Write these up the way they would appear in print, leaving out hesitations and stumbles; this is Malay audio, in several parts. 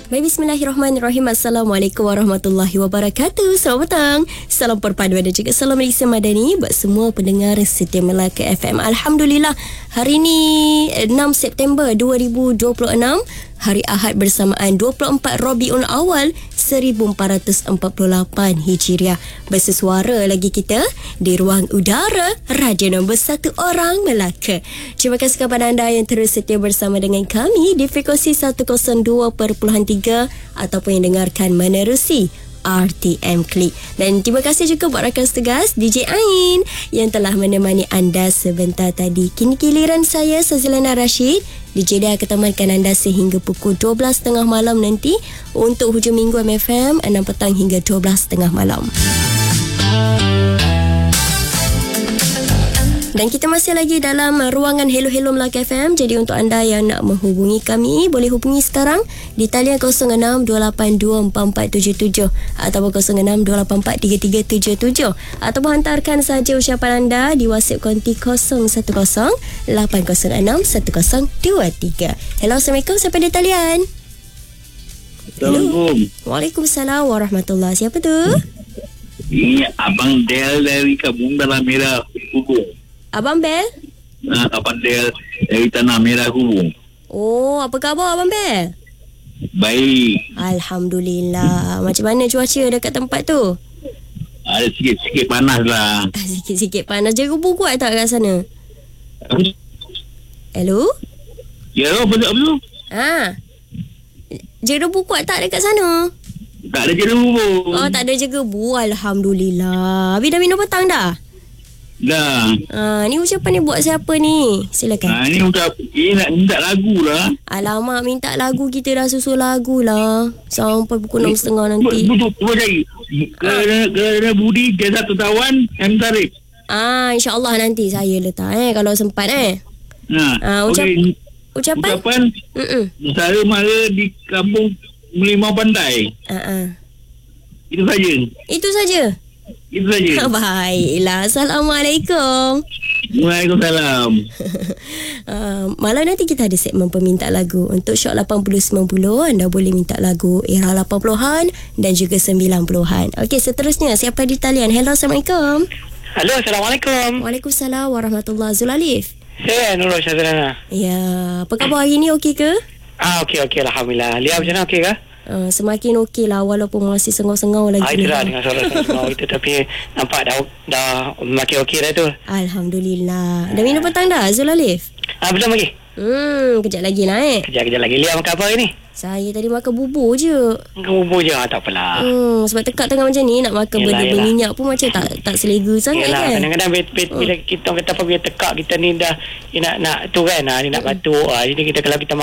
Baik, bismillahirrahmanirrahim. Assalamualaikum warahmatullahi wabarakatuh. Selamat petang. Salam perpaduan dan juga salam Malaysia Madani buat semua pendengar setia Melaka FM. Alhamdulillah, hari ini 6 September 2026, hari Ahad bersamaan 24 Rabiul Awal 1448 Hijriah. Bersesuara lagi kita di ruang udara Radio nombor 1 Orang Melaka. Terima kasih kepada anda yang terus setia bersama dengan kami di frekuensi 102.3 ataupun yang dengarkan menerusi RTM Klik. Dan terima kasih juga buat rakan setugas DJ Ain yang telah menemani anda sebentar tadi. Kini giliran saya, Sazilana Rashid, DJ dia akan temankan anda sehingga pukul 12.30 malam nanti untuk hujung minggu MFM 6 petang hingga 12.30 malam. Dan kita masih lagi dalam ruangan Hello Hello Melaka FM. Jadi untuk anda yang nak menghubungi kami, boleh hubungi sekarang di talian 06-282-4477 ataupun 06-284-3377 ataupun hantarkan saja ucapan anda di WhatsApp konti 010-806-1023. Hello, Assalamualaikum. Siapa di talian? Assalamualaikum. Waalaikumsalam warahmatullahi. Siapa tu? Ini Abang Del dari Kampung Tanah Merah Hubung. Abang Bel? Abang Del dari Tanah Merah Hubung. Oh, apa khabar Abang Bel? Baik. Alhamdulillah. Macam mana cuaca dekat tempat tu? Ada sikit-sikit panas lah. Sikit-sikit panas. Jerubu kuat tak kat sana? Hello? Ya, betul. Jerubu kuat tak dekat sana? Tak ada jerubu. Oh, tak ada jerubu. Alhamdulillah. Habis dah minum petang dah? Dah. Ni ucapan ni buat siapa ni? Silakan. Ni nak minta lagu lah. Alamak, minta lagu, kita dah susul lagu lah sampai pukul 6.30 nanti. Cuba cari. Kerana Budi dia satu tawan M. Tarif. InsyaAllah nanti saya letak kalau sempat ucapan? Saya mara di kampung Melimau Pantai. Itu saja. Itu saja. Baiklah. Assalamualaikum. Waalaikumsalam. Malam nanti kita ada segmen peminta lagu. Untuk Shock 80-90, anda boleh minta lagu era 80-an dan juga 90-an. Okey, seterusnya siapa di talian? Hello, Assalamualaikum. Halo, Assalamualaikum. Waalaikumsalam warahmatullahi. Zulalif. Saya Nurul Syazrana. Ya, apa khabar hari ni? Okey ke? Okey, Alhamdulillah. Lia macam mana, okey ke? Semakin okey lah, walaupun masih sengau-sengau lagi. Itulah dengan suara sengau itu, tapi nampak dah makin okey dah tu. Alhamdulillah. Dah minum petang dah, Zulalif? Belum lagi. Kejap lagi lah Kejap lagi. Lia makan apa hari ni? Saya tadi makan bubur je. Bubur je? Tak apalah. Sebab tekak tengah macam ni, nak makan benda berminyak pun macam tak selera sangat. Yelah, kadang-kadang bila kita kata apa, bila tekak kita ni dah nak tu kan, ni nak batuk. Jadi kita kalau kita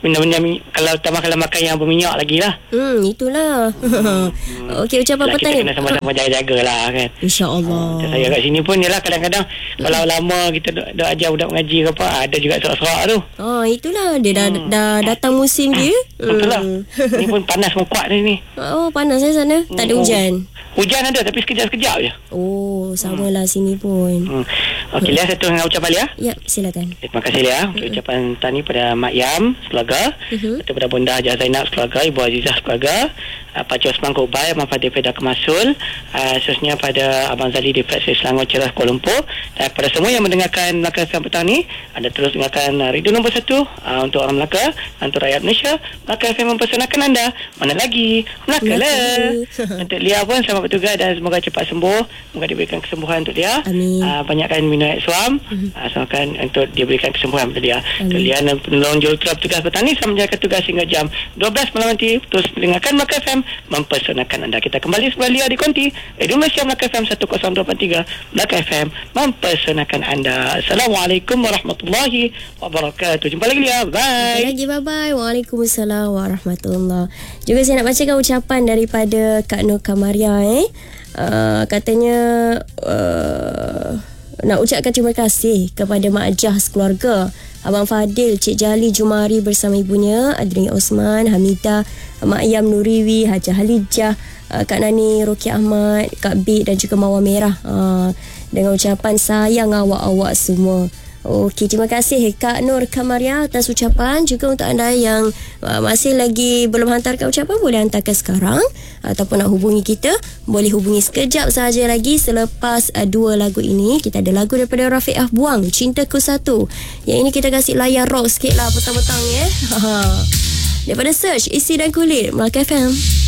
kalau makan yang berminyak lagi lah. Itulah. Okey, ucapan petang ni. Kita kena sama-sama jaga-jaga lah kan. InsyaAllah. Saya kat sini pun yelah, kadang-kadang kalau lama kita dah ajar budak mengaji ke apa, ada juga serak-serak tu. Itulah. Dia dah datang musim dia. Betul lah. Ni pun panas pun kuat ni. Oh, panas sana. Tak ada hujan. Hujan ada, tapi sekejap-sekejap je. Oh, samalah sini pun. Okey, Lia, satu dengan ucapan Lia. Ya, silakan. Terima kasih Lia untuk ucapan tani pada Mak Yam Selaga, kepada Bunda Hajar Zainab Selaga, Ibu Azizah Selaga, Pak Cik Osman Kubai, Abang Fatih Pedah Kemasul, seterusnya pada Abang Zali di Fleksi Selangor Ceras Kuala Lumpur, dan pada semua yang mendengarkan Melaka FM petang ni, anda terus dengarkan radio nombor 1 untuk orang Melaka, untuk rakyat Malaysia. Melaka FM mempersembahkan anda. Mana lagi? Melaka lah. Untuk Lia pun selamat bertugas dan semoga cepat sembuh. Semoga diberikan kesembuhan untuk Lia. Amin. Banyakkan minum air suam. Semoga untuk diberikan kesembuhan untuk Lia. Untuk Lia dan penolong juruterah petugas petang ni sama menjalankan tugas hingga jam 12 malam nanti. Terus mendengarkan Melaka FM mempersembahkan anda. Kita kembali sebelah Lia di konti Radio Malaysia Melaka FM 102.3. Melaka FM mempersembahkan anda. Assalamualaikum warahmatullahi wabarakatuh. Jumpa lagi Lia. Bye. Jumpa lagi. Bye-bye. Waalaikumsalam warahmatullahi. Juga saya nak bacakan ucapan daripada Kak Nur Kamaria. Katanya nak ucapkan terima kasih kepada Mak Jah sekeluarga, Abang Fadil, Cik Jali Jumari bersama ibunya, Adri Osman, Hamidah, Mak Yam Nuriwi, Haja Halijah, Kak Nani, Roki Ahmad, Kak Bid dan juga Mawar Merah. Dengan ucapan sayang awak-awak semua. Okey, terima kasih Kak Nur Kamaria atas ucapan. Juga untuk anda yang masih lagi belum hantarkan ucapan, boleh hantarkan sekarang. Ataupun nak hubungi kita, boleh hubungi sekejap sahaja lagi selepas 2 lagu ini. Kita ada lagu daripada Rafiq Buang, Cintaku Satu. Yang ini kita kasih layan rock sikit lah petang-petang ya. Daripada Search, Isi dan Kulit, Melaka FM.